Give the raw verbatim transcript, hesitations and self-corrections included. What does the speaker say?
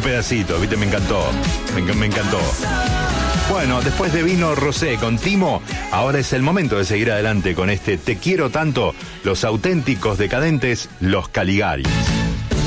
pedacito, viste, me encantó. Me, me encantó. Bueno, después de Vino Rosé con Timo, ahora es el momento de seguir adelante con este Te quiero tanto, los auténticos decadentes, los Caligaris.